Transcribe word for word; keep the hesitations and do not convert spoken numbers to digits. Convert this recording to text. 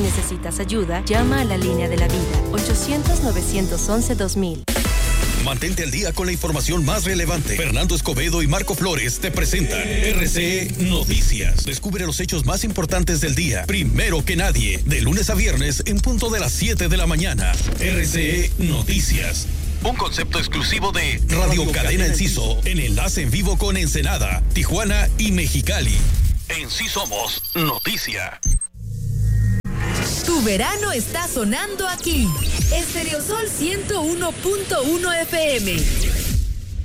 necesitas ayuda, llama a la línea de la vida, ochocientos, novecientos once, dos mil. Mantente al día con la información más relevante. Fernando Escobedo y Marco Flores te presentan R C E Noticias. Descubre los hechos más importantes del día, primero que nadie, de lunes a viernes en punto de las siete de la mañana. R C E Noticias. Un concepto exclusivo de Radio Cadena Enciso, en enlace en vivo con Ensenada, Tijuana y Mexicali. En sí somos noticia. Tu verano está sonando aquí. Estereosol ciento uno punto uno F M.